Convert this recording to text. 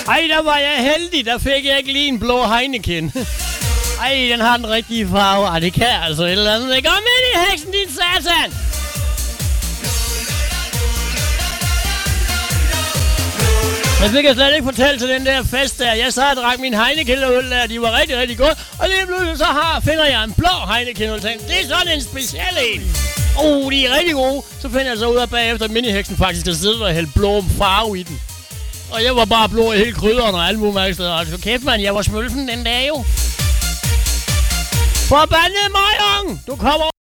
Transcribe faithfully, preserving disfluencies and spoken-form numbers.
Ej, der var jeg heldig. Der fik jeg ikke lige en blå Heineken. Ej, den har den rigtige farve. Ej, det kan altså et eller andet. Kom ind i heksen, din satan! Jeg fik jeg slet ikke fortælle til den der fest der. Jeg sad og drak min Heineken-øl der. De var rigtig, rigtig gode. Og lige pludselig så har, finder jeg en blå Heineken-øl. Det er sådan en speciel en. Oh, de er rigtig gode. Så finder jeg så ud af bagefter, at miniheksen faktisk skal sidde og hælde blå farve i den. Og jeg var bare blå i hele krydderen og alle mulige steder. Altså kæft, man, jeg var smølfen den dag jo. Forbandet møgung! Du kommer